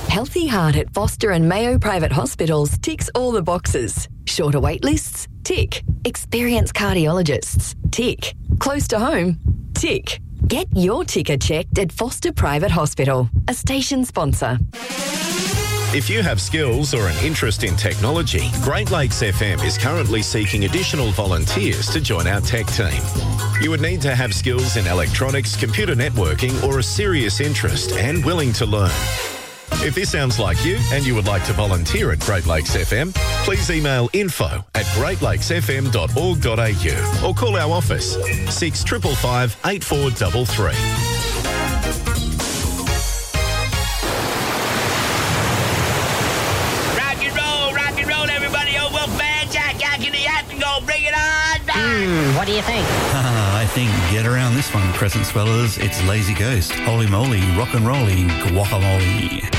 Healthy Heart at Foster and Mayo Private Hospitals ticks all the boxes. Shorter wait lists? Tick. Experienced cardiologists? Tick. Close to home? Tick. Get your ticker checked at Foster Private Hospital, a station sponsor. If you have skills or an interest in technology, Great Lakes FM is currently seeking additional volunteers to join our tech team. You would need to have skills in electronics, computer networking, or a serious interest and willing to learn. If this sounds like you and you would like to volunteer at Great Lakes FM, please email info@greatlakesfm.org.au or call our office 6555 8433. Bring it on back! What do you think? I think get around this one, Crescent Swellers. It's Lazy Ghost. Holy moly, rock and rolly, guacamole.